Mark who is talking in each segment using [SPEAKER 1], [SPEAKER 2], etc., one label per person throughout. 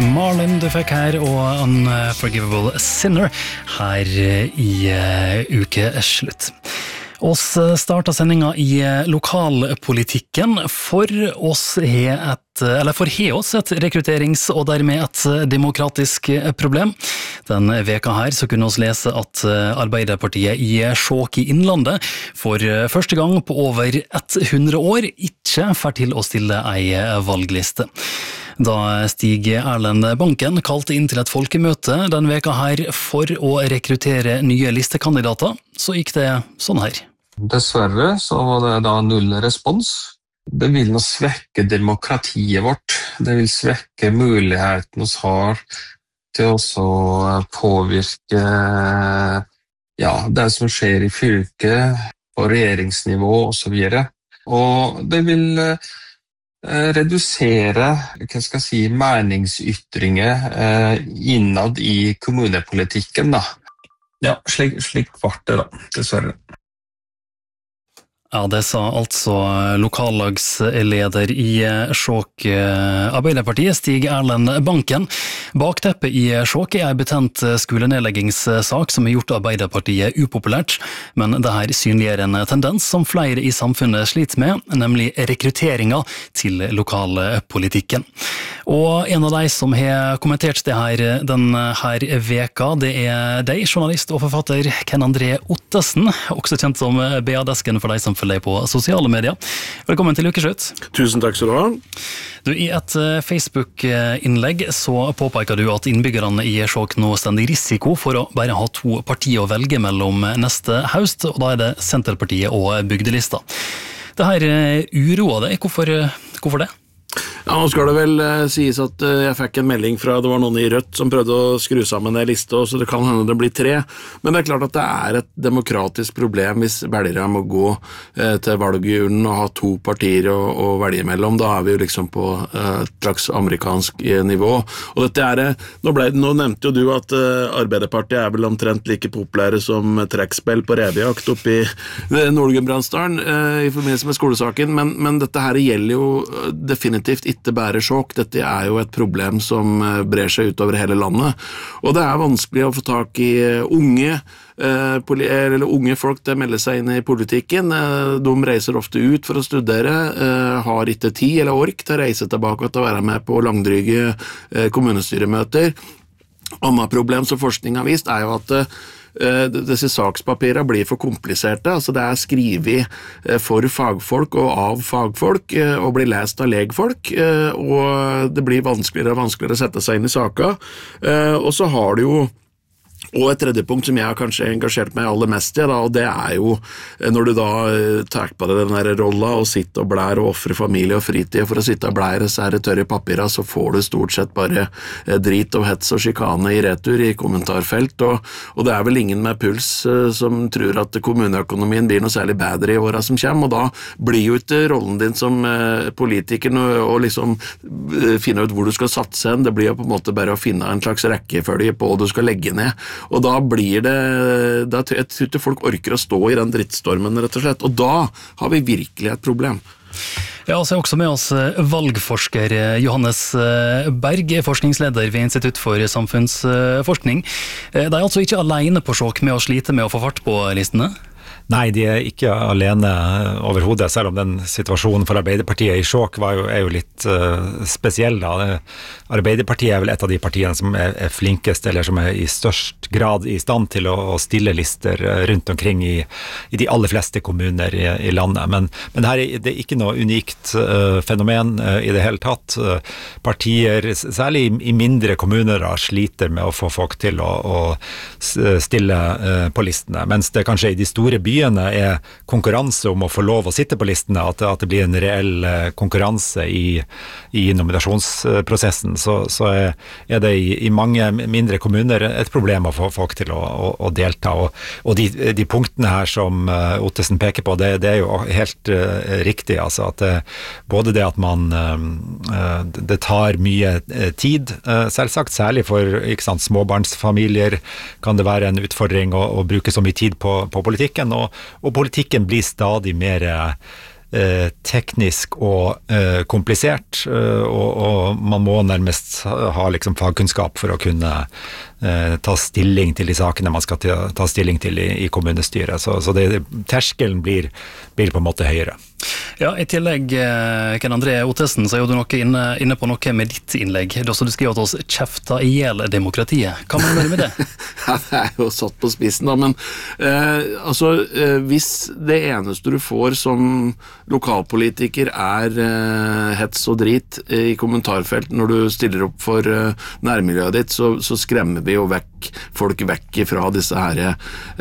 [SPEAKER 1] Marlin du fikk her, og Unforgivable Sinner her i ukeslutt. Oss starta sendinga i lokalpolitikken. For oss et rekrutterings- og dermed et demokratisk problem. Den veka her så kunne vi lese at Arbeiderpartiet i Skjåk i Innlandet for første gang på over 100 år ikke får til å stille ei valgliste. Da Stig Erlend Banken kalte inn til et folkemøte den veka her for å rekruttere nye listekandidater, så gikk det sånn her.
[SPEAKER 2] Dessverre så var det da null respons. Det vil nå svekke demokratiet vårt. Det vil svekke muligheten vi har til å påvirke det som skjer i fylket, på regjeringsnivå og så videre. Og det vil redusere meningsytringer innad i kommunepolitikken da. Ja, slik var det da, dessverre.
[SPEAKER 1] Ja, det sa altså lokallagsleder i Skjåk Arbeiderpartiet, Stig Erlend Banken. Bakteppet i Skjåk er en betent skolenedleggingssak som har gjort Arbeiderpartiet upopulært, men det her synliggjør en tendens som flere i samfunnet sliter med, nemlig rekrutteringa til lokalpolitikken. Og en av de som har kommentert det her denne veka, det er deg, journalist og forfatter Ken André Ottesen, også kjent som BA-desken for deg som følger på sosiale medier. Velkommen til ukeslutt.
[SPEAKER 3] Tusen takk skal du ha.
[SPEAKER 1] Du, i et Facebook-innlegg så påpeker du at innbyggerne i Skjåk nå står i risiko for å bare ha 2 partier å velge mellom neste høst, og da er det Senterpartiet og Bygdelista. Det her uroer deg. Hvorfor det?
[SPEAKER 3] Ja, nå skal det vel sies at jeg fikk en melding fra, det var noen i Rødt som prøvde å skru sammen en liste, så det kan hende det blir 3, men det er klart at det er et demokratisk problem hvis velgere må gå til valgurnen og ha 2 partier å velge mellom. Da er vi jo liksom på et slags amerikansk nivå, og dette nå nevnte jo du at Arbeiderpartiet er vel omtrent like populære som trekkspill på revejakt oppe i Nord-Gudbrandsdalen i forbindelse med skolesaken, men dette her gjelder jo definitivt ikke bare Skjåk. Dette er jo et problem som brer seg utover hele landet, og det er vanskelig å få tak i unge folk til å melde seg inn i politikken. De reiser ofte ut for å studere, har ikke tid eller ork til å reise tilbake og til å være med på langdryge kommunestyremøter. Annet problem som forskning har vist er jo at disse sakspapirene blir for kompliserte, altså det er skrivet for fagfolk og av fagfolk og blir lest av legfolk, og det blir vanskeligere og vanskeligere å sette seg inn i saker, og så har du jo og et tredje punkt som jeg har kanskje engasjert meg aller mest i, og det er jo når du da tar på deg den der rolla og sitter og blær og offrer familie og fritid for å sitte og blære så er det tørre papirer, så får du stort sett bare drit og hets og skikane i retur i kommentarfelt, og det er vel ingen med puls som tror at kommuneøkonomien blir noe særlig bedre i årene som kommer, og da blir jo ikke rollen din som politiker å liksom finne ut hvor du skal satse hen, det blir jo på en måte bare å finne en slags rekkefølge på hva du skal legge ned, og da blir det, jeg tror ikke folk orker å stå i den drittstormen rett og slett, og da har vi virkelig et problem.
[SPEAKER 1] Ja, så er også med oss valgforsker Johannes Berg, forskningsleder ved Institutt for samfunnsforskning. De er altså ikke alene på Skjåk med å slite med å få fart på listene?
[SPEAKER 4] Nei, de er ikke alene overhodet, selv om den situasjonen for Arbeiderpartiet i Skjåk er jo litt spesiell da. Arbeiderpartiet er vel et av de partiene som er flinkest, eller som er i størst grad i stand til å stille lister rundt omkring i de aller fleste kommuner i landet. Men her det er ikke noe unikt fenomen i det hele tatt. Partier, særlig i mindre kommuner, sliter med å få folk til å stille på listene, mens det kanskje i de store byene er konkurranse om å få lov å sitte på listene, at det blir en reell konkurranse i nominasjonsprosessen, så er det i mange mindre kommuner et problem å få folk til å delta, og de punktene her som Ottesen peker på, det er jo helt riktig, altså at både det at det tar mye tid, selvsagt, særlig for småbarnsfamilier kan det være en utfordring å bruke så mye tid på politikken, og politikken blir stadig mer teknisk og komplisert, og man må nærmest ha liksom fagkunnskap for å kunne ta stilling til de sakene man skal ta stilling til i kommunestyret. Så terskelen blir på en måte høyere.
[SPEAKER 1] Ja, i tillegg, Ken André Ottesen, så er jo du inne på noe med ditt innlegg. Du skriver at oss kjefta ihjel demokratiet. Hva mener du med det?
[SPEAKER 3] Ja, det jo satt på spissen da, men hvis det eneste du får som lokalpolitiker hets og drit i kommentarfelt når du stiller opp for nærmiljøet ditt, så skremmer vi jo folk vekk fra disse her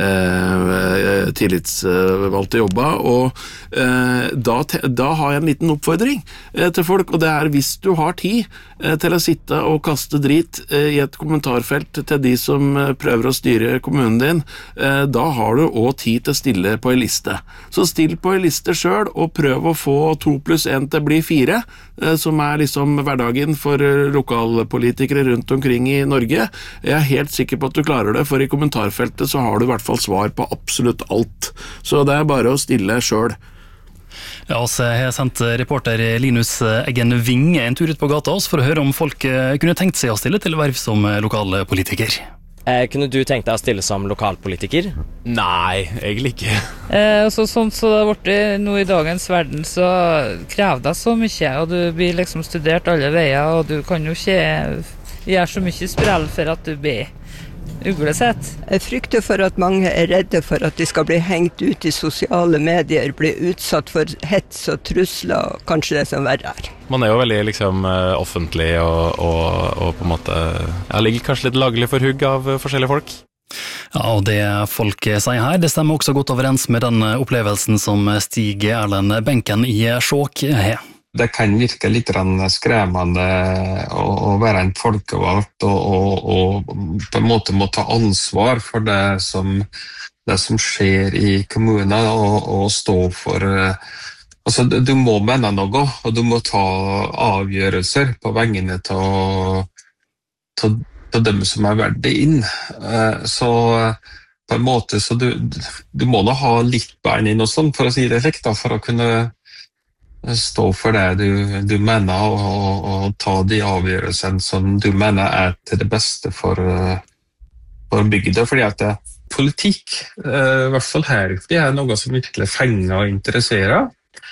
[SPEAKER 3] tillitsvalgte jobba, og da har jeg en liten oppfordring til folk, og det hvis du har tid til å sitte og kaste drit i et kommentarfelt til de som prøver å styre kommunen din, da har du også tid til å stille på en liste. Så still på en liste selv, og prøv å få 2 + 1 til å bli 4, som liksom hverdagen for lokalpolitikere rundt omkring i Norge. Jeg helt sikker på at du klarer det, for i kommentarfeltet så har du i hvert fall svar på absolutt alt. Så det bare å stille selv.
[SPEAKER 1] Ja, oss har sendt reporter Linus Eggen Vinge en tur ut på gata for å høre om folk kunne tenkt seg å stille til verv som lokalpolitiker.
[SPEAKER 5] Kunne du tenkt deg å stille som lokalpolitiker?
[SPEAKER 6] Nei, egentlig ikke.
[SPEAKER 7] Sånn så det har vært nå i dagens verden, så krever det så mye, og du blir liksom studert alle veier, og du kan jo ikke gjøre så mye sprell for at du blir uglesett.
[SPEAKER 8] Jeg frykter for at mange redde for at de skal bli hengt ut i sosiale medier, bli utsatt for hets og trusler, og kanskje det som verre Man
[SPEAKER 6] jo veldig liksom offentlig og på en måte ligger kanskje litt laglig for hugg av forskjellige folk.
[SPEAKER 1] Ja, og det folk sier her, det stemmer også godt overens med den opplevelsen som Stig Erlend Benken i Skjåk har.
[SPEAKER 2] Det kan virke litt skremmende å være en folkevalgt og på en måte må ta ansvar for det som skjer i kommunen og stå for altså du må mene noe og du må ta avgjørelser på vegne til dem som verdt det inn så på en måte så du må da ha litt bein inn og sånn for å si det riktig for å kunne stå for det du mener og ta de avgjørelsene som du mener til det beste for bygda, fordi at politikk, i hvert fall her, det noe som virkelig fenger og interesserer.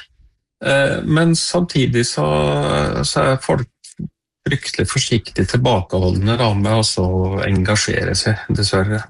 [SPEAKER 2] Men samtidig så folk fryktelig forsiktig tilbakeholdende da, med å engasjere seg, dessverre.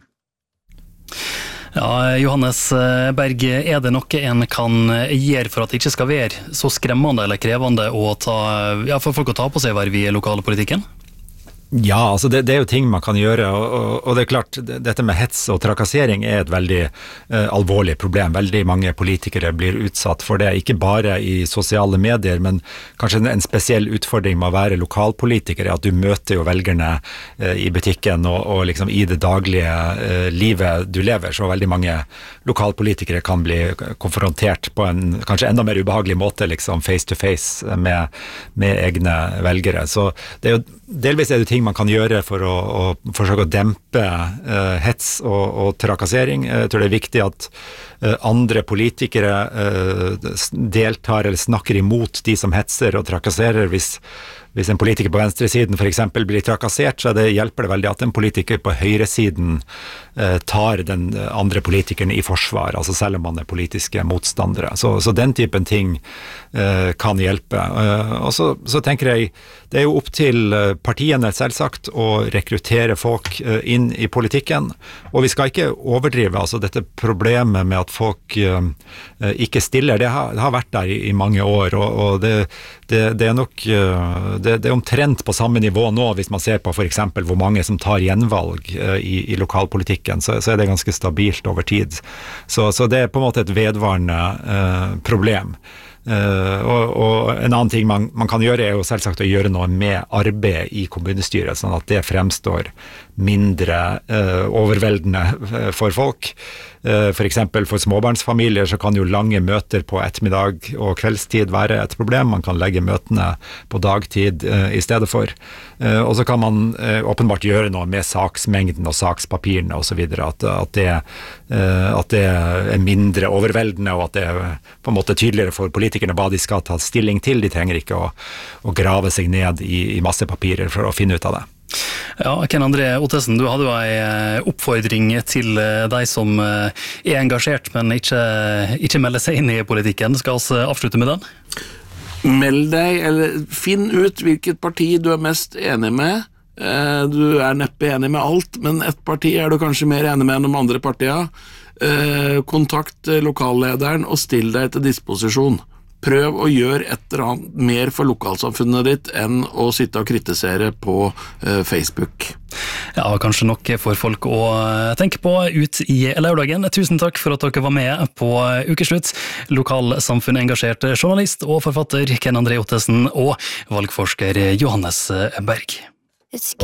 [SPEAKER 1] Ja, Johannes Berg, det noe en kan gjøre for at det ikke skal være så skremmende eller krevende for folk å ta på seg verv i lokalpolitikken?
[SPEAKER 4] Ja, altså det jo ting man kan gjøre, og det klart, dette med hets og trakassering et veldig alvorlig problem. Veldig mange politikere blir utsatt for det, ikke bare i sosiale medier, men kanskje en spesiell utfordring med å være lokalpolitiker, at du møter jo velgerne i butikken og liksom i det daglige livet du lever, så veldig mange lokalpolitikere kan bli konfrontert på en kanskje enda mer ubehagelig måte, liksom face to face med egne velgere. Så det jo delvis det ting man kan gjøre for å forsøke å dempe hets og trakassering. Jeg tror det viktig at andre politikere deltar eller snakker imot de som hetser og trakasserer. Hvis en politiker på venstresiden for eksempel blir trakassert, så hjelper det veldig at en politiker på høyresiden tar den andre politikeren i forsvar, altså selv om man politiske motstandere. Så den typen ting kan hjelpe. Og så tenker jeg, det jo opp til partiene selvsagt å rekruttere folk inn i politikken, og vi skal ikke overdrive, altså dette problemet med at folk ikke stiller, det har vært der i mange år, og det nok det omtrent på samme nivå nå, hvis man ser på for eksempel hvor mange som tar gjenvalg i lokalpolitikken, så det ganske stabilt over tid. Så det på en måte et vedvarende problem. Og en annen ting man kan gjøre jo selvsagt å gjøre noe med arbeid i kommunestyret, sånn at det fremstår mindre overveldende for folk. For eksempel for småbarnsfamilier så kan jo lange møter på ettermiddag og kveldstid være et problem. Man kan legge møtene på dagtid i stedet for. Og så kan man åpenbart gjøre noe med saksmengden og sakspapirene og så videre, at det er mindre overveldende, og at det er på en måte tydeligere for politikerne hva de skal ta stilling til. De trenger ikke å grave seg ned i masse papirer for å finne ut av det.
[SPEAKER 1] Ja, Ken André Ottesen, du hadde jo en oppfordring til deg som er engasjert, men ikke melder seg inn i politikken. Skal vi avslutte med den?
[SPEAKER 3] Meld deg, eller finn ut hvilket parti du er mest enig med. Du er neppe enig med alt, men et parti er du kanskje mer enig med enn de andre partiene. Kontakt lokallederen og still deg til disposisjon. Prøv å gjøre et eller annet mer for lokalsamfunnet ditt enn å sitte og kritisere på Facebook.
[SPEAKER 1] Ja, kanskje nok for folk å tenke på ut i lørdagen. Tusen takk for at dere var med på Ukeslutt. Lokalsamfunn-engasjert journalist og forfatter Ken André Ottesen og valgforsker Johannes Berg.